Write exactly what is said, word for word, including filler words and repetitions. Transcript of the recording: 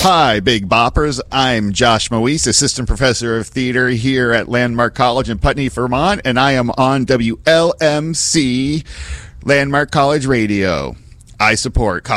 Hi, Big Boppers. I'm Josh Moise, Assistant Professor of Theater here at Landmark College in Putney, Vermont, and I am on W L M C, Landmark College Radio. I support